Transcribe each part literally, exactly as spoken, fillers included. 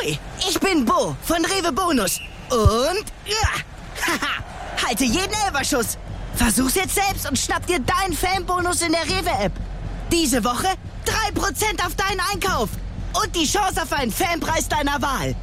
Hui, ich bin Bo von Rewe Bonus. Und, ja, haha, halte jeden Elferschuss. Versuch's jetzt selbst und schnapp dir deinen Fanbonus in der Rewe-App. Diese Woche drei Prozent auf deinen Einkauf. Und die Chance auf einen Fanpreis deiner Wahl.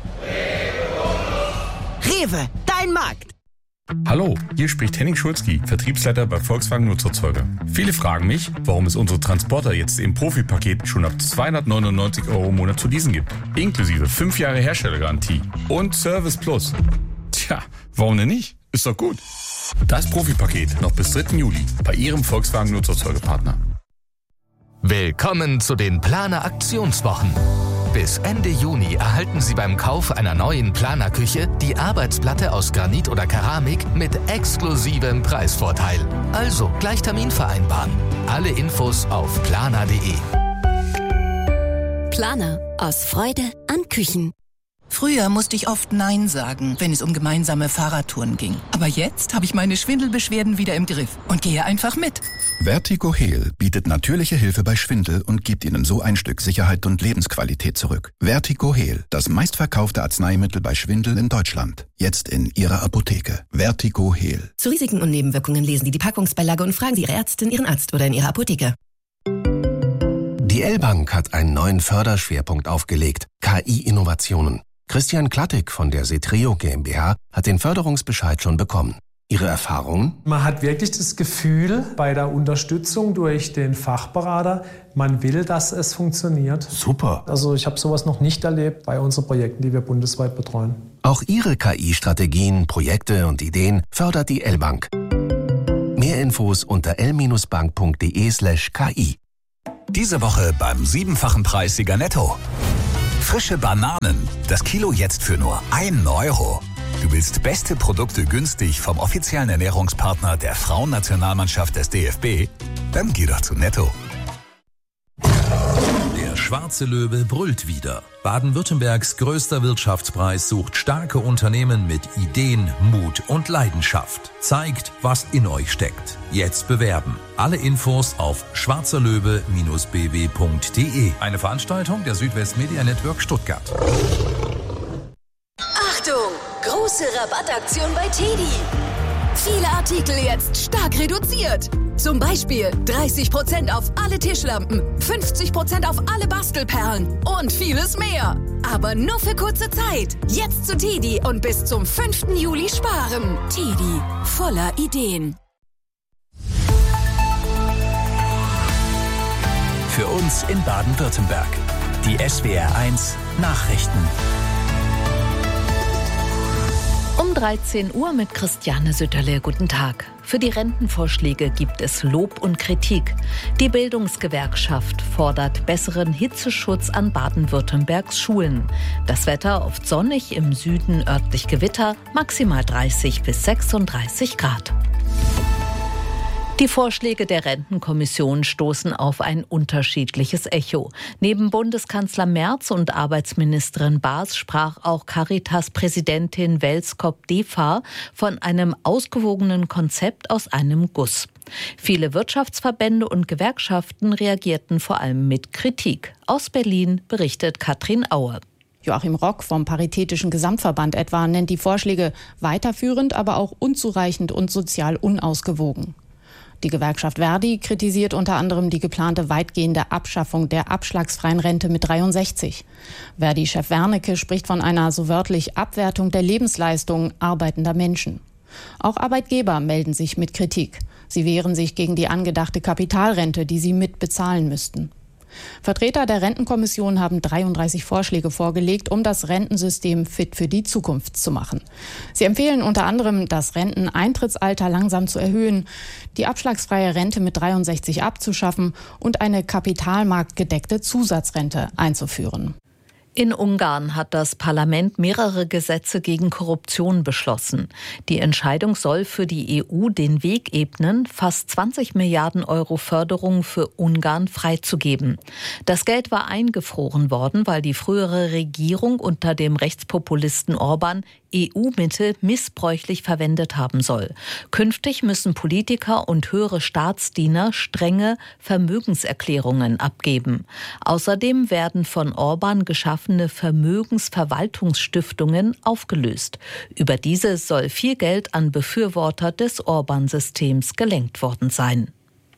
Rewe, dein Markt. Hallo, hier spricht Henning Schulzki, Vertriebsleiter bei Volkswagen Nutzerzeuger. Viele fragen mich, warum es unsere Transporter jetzt im Profipaket schon ab zweihundertneunundneunzig Euro im Monat zu leasen gibt. Inklusive fünf Jahre Herstellergarantie und Service Plus. Tja, warum denn nicht? Ist doch gut. Das Profipaket noch bis dritten Juli bei Ihrem Volkswagen Nutzerzeugerpartner. Willkommen zu den Planer Aktionswochen. Bis Ende Juni erhalten Sie beim Kauf einer neuen Planer-Küche die Arbeitsplatte aus Granit oder Keramik mit exklusivem Preisvorteil. Also gleich Termin vereinbaren. Alle Infos auf planer punkt de. Planer. Aus Freude an Küchen. Früher musste ich oft Nein sagen, wenn es um gemeinsame Fahrradtouren ging. Aber jetzt habe ich meine Schwindelbeschwerden wieder im Griff und gehe einfach mit. Vertigo Heal bietet natürliche Hilfe bei Schwindel und gibt Ihnen so ein Stück Sicherheit und Lebensqualität zurück. Vertigo Heal, das meistverkaufte Arzneimittel bei Schwindel in Deutschland. Jetzt in Ihrer Apotheke. Vertigo Heal. Zu Risiken und Nebenwirkungen lesen Sie die Packungsbeilage und fragen Sie Ihre Ärztin, Ihren Arzt oder in Ihrer Apotheke. Die L-Bank hat einen neuen Förderschwerpunkt aufgelegt: K I-Innovationen. Christian Klattig von der Setreo GmbH hat den Förderungsbescheid schon bekommen. Ihre Erfahrungen? Man hat wirklich das Gefühl bei der Unterstützung durch den Fachberater, man will, dass es funktioniert. Super. Also ich habe sowas noch nicht erlebt bei unseren Projekten, die wir bundesweit betreuen. Auch Ihre K I-Strategien, Projekte und Ideen fördert die L-Bank. Mehr Infos unter l bank punkt de slash k i. Diese Woche beim siebenfachen Preissieger Netto. Frische Bananen, das Kilo jetzt für nur ein Euro. Du willst beste Produkte günstig vom offiziellen Ernährungspartner der Frauennationalmannschaft des D F B? Dann geh doch zu Netto. Der schwarze Löwe brüllt wieder. Baden-Württembergs größter Wirtschaftspreis sucht starke Unternehmen mit Ideen, Mut und Leidenschaft. Zeigt, was in euch steckt. Jetzt bewerben. Alle Infos auf schwarzer löwe Bindestrich b w punkt de. Eine Veranstaltung der Südwest Media Network Stuttgart. Achtung! Große Rabattaktion bei Teddy. Viele Artikel jetzt stark reduziert. Zum Beispiel dreißig Prozent auf alle Tischlampen, fünfzig Prozent auf alle Bastelperlen und vieles mehr. Aber nur für kurze Zeit. Jetzt zu Teddy und bis zum fünften Juli sparen. Teddy, voller Ideen. Für uns in Baden-Württemberg. Die S W R eins Nachrichten. Um dreizehn Uhr mit Christiane Sütterle. Guten Tag. Für die Rentenvorschläge gibt es Lob und Kritik. Die Bildungsgewerkschaft fordert besseren Hitzeschutz an Baden-Württembergs Schulen. Das Wetter oft sonnig, im Süden örtlich Gewitter, maximal dreißig bis sechsunddreißig Grad. Die Vorschläge der Rentenkommission stoßen auf ein unterschiedliches Echo. Neben Bundeskanzler Merz und Arbeitsministerin Baas sprach auch Caritas-Präsidentin Welskop-Defa von einem ausgewogenen Konzept aus einem Guss. Viele Wirtschaftsverbände und Gewerkschaften reagierten vor allem mit Kritik. Aus Berlin berichtet Katrin Aue. Joachim Rock vom Paritätischen Gesamtverband etwa nennt die Vorschläge weiterführend, aber auch unzureichend und sozial unausgewogen. Die Gewerkschaft Verdi kritisiert unter anderem die geplante weitgehende Abschaffung der abschlagsfreien Rente mit dreiundsechzig. Verdi-Chef Wernicke spricht von einer so wörtlich Abwertung der Lebensleistung arbeitender Menschen. Auch Arbeitgeber melden sich mit Kritik. Sie wehren sich gegen die angedachte Kapitalrente, die sie mitbezahlen müssten. Vertreter der Rentenkommission haben dreiunddreißig Vorschläge vorgelegt, um das Rentensystem fit für die Zukunft zu machen. Sie empfehlen unter anderem, das Renteneintrittsalter langsam zu erhöhen, die abschlagsfreie Rente mit dreiundsechzig abzuschaffen und eine kapitalmarktgedeckte Zusatzrente einzuführen. In Ungarn hat das Parlament mehrere Gesetze gegen Korruption beschlossen. Die Entscheidung soll für die E U den Weg ebnen, fast zwanzig Milliarden Euro Förderung für Ungarn freizugeben. Das Geld war eingefroren worden, weil die frühere Regierung unter dem Rechtspopulisten Orban E U-Mittel missbräuchlich verwendet haben soll. Künftig müssen Politiker und höhere Staatsdiener strenge Vermögenserklärungen abgeben. Außerdem werden von Orban geschaffene Vermögensverwaltungsstiftungen aufgelöst. Über diese soll viel Geld an Befürworter des Orban-Systems gelenkt worden sein.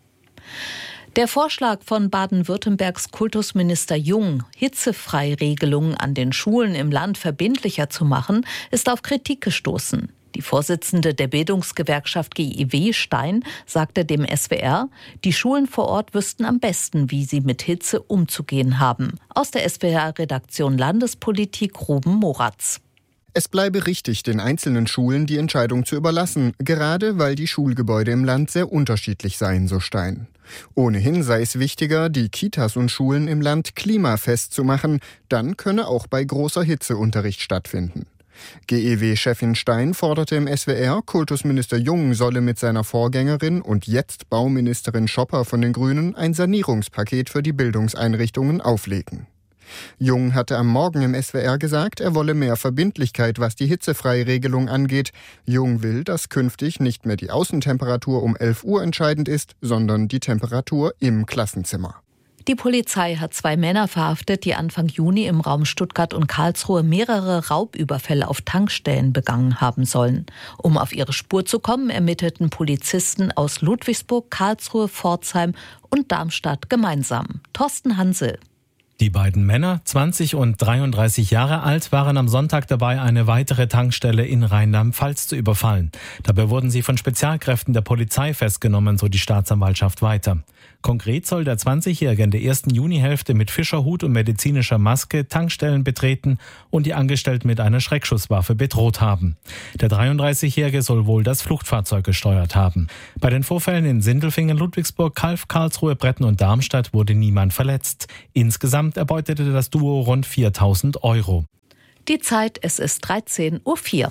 Der Vorschlag von Baden-Württembergs Kultusminister Jung, Hitzefreiregelungen an den Schulen im Land verbindlicher zu machen, ist auf Kritik gestoßen. Die Vorsitzende der Bildungsgewerkschaft G E W, Stein, sagte dem S W R, die Schulen vor Ort wüssten am besten, wie sie mit Hitze umzugehen haben. Aus der S W R-Redaktion Landespolitik Ruben Moratz. Es bleibe richtig, den einzelnen Schulen die Entscheidung zu überlassen, gerade weil die Schulgebäude im Land sehr unterschiedlich seien, so Stein. Ohnehin sei es wichtiger, die Kitas und Schulen im Land klimafest zu machen, dann könne auch bei großer Hitze Unterricht stattfinden. G E W-Chefin Stein forderte im S W R, Kultusminister Jung solle mit seiner Vorgängerin und jetzt Bauministerin Schopper von den Grünen ein Sanierungspaket für die Bildungseinrichtungen auflegen. Jung hatte am Morgen im S W R gesagt, er wolle mehr Verbindlichkeit, was die Hitzefreiregelung angeht. Jung will, dass künftig nicht mehr die Außentemperatur um elf Uhr entscheidend ist, sondern die Temperatur im Klassenzimmer. Die Polizei hat zwei Männer verhaftet, die Anfang Juni im Raum Stuttgart und Karlsruhe mehrere Raubüberfälle auf Tankstellen begangen haben sollen. Um auf ihre Spur zu kommen, ermittelten Polizisten aus Ludwigsburg, Karlsruhe, Pforzheim und Darmstadt gemeinsam. Thorsten Hansel. Die beiden Männer, zwanzig und dreiunddreißig Jahre alt, waren am Sonntag dabei, eine weitere Tankstelle in Rheinland-Pfalz zu überfallen. Dabei wurden sie von Spezialkräften der Polizei festgenommen, so die Staatsanwaltschaft weiter. Konkret soll der zwanzigjährige in der ersten Junihälfte mit Fischerhut und medizinischer Maske Tankstellen betreten und die Angestellten mit einer Schreckschusswaffe bedroht haben. Der dreiunddreißigjährige soll wohl das Fluchtfahrzeug gesteuert haben. Bei den Vorfällen in Sindelfingen, Ludwigsburg, Calw, Karlsruhe, Bretten und Darmstadt wurde niemand verletzt. Insgesamt erbeutete das Duo rund viertausend Euro. Die Zeit, es ist dreizehn Uhr vier.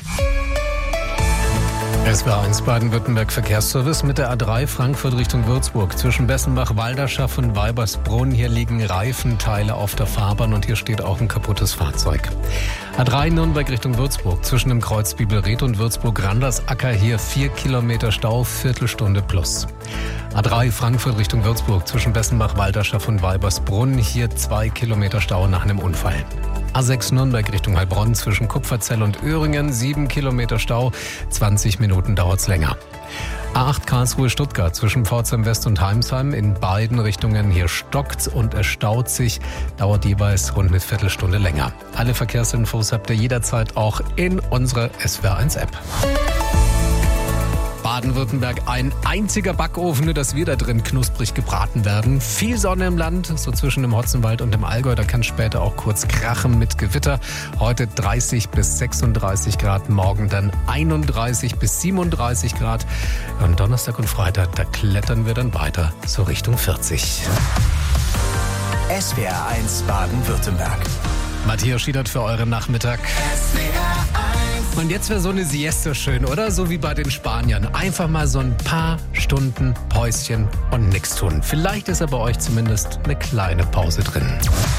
S W R eins Baden-Württemberg Verkehrsservice mit der A drei Frankfurt Richtung Würzburg. Zwischen Bessenbach-Walderschaff und Weibersbrunn. Hier liegen Reifenteile auf der Fahrbahn und hier steht auch ein kaputtes Fahrzeug. A drei Nürnberg Richtung Würzburg. Zwischen dem Kreuz Bibelried und Würzburg-Randersacker hier vier Kilometer Stau, Viertelstunde plus. A drei Frankfurt Richtung Würzburg. Zwischen Bessenbach-Walderschaff und Weibersbrunn. Hier zwei Kilometer Stau nach einem Unfall. A sechs Nürnberg Richtung Heilbronn zwischen Kupferzell und Öhringen, sieben Kilometer Stau, zwanzig Minuten dauert's länger. A acht Karlsruhe Stuttgart zwischen Pforzheim West und Heimsheim in beiden Richtungen. Hier stockt's und es staut sich, dauert jeweils rund eine Viertelstunde länger. Alle Verkehrsinfos habt ihr jederzeit auch in unserer S W R eins App. Baden-Württemberg ein einziger Backofen, nur dass wir da drin knusprig gebraten werden. Viel Sonne im Land, so zwischen dem Hotzenwald und dem Allgäu. Da kann später auch kurz krachen mit Gewitter. Heute dreißig bis sechsunddreißig Grad, morgen dann einunddreißig bis siebenunddreißig Grad. Und Donnerstag und Freitag, da klettern wir dann weiter so Richtung vierzig. S W R eins Baden-Württemberg. Matthias Schiedert für euren Nachmittag. S W R eins. Und jetzt wäre so eine Siesta schön, oder? So wie bei den Spaniern. Einfach mal so ein paar Stunden Päuschen und nichts tun. Vielleicht ist ja bei euch zumindest eine kleine Pause drin.